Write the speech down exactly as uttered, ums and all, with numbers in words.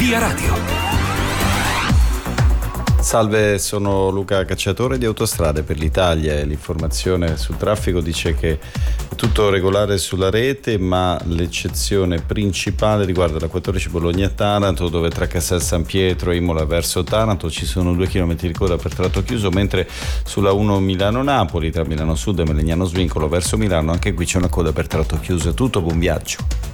Via Radio. Salve, sono Luca Cacciatore di Autostrade per l'Italia e l'informazione sul traffico dice che è tutto regolare sulla rete, ma l'eccezione principale riguarda la quattordici Bologna-Taranto, dove tra Castel San Pietro e Imola verso Taranto ci sono due chilometri di coda per tratto chiuso, mentre sulla uno Milano-Napoli tra Milano Sud e Melegnano Svincolo verso Milano anche qui c'è una coda per tratto chiuso. È tutto, buon viaggio.